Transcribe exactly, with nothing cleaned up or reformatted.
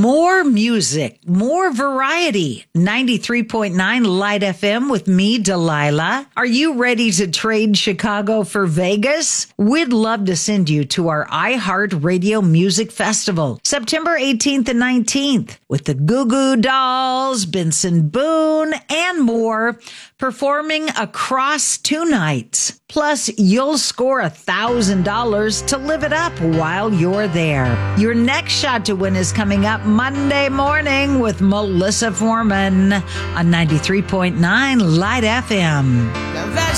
More music, more variety. ninety-three point nine Light F M with me, Delilah. Are you ready to trade Chicago for Vegas? We'd love to send you to our iHeartRadio Music Festival, September eighteenth and nineteenth, with the Goo Goo Dolls, Benson Boone, and more, performing across two nights. Plus, you'll score one thousand dollars to live it up while you're there. Your next shot to win is coming up Monday morning with Melissa Foreman on ninety-three point nine Light F M.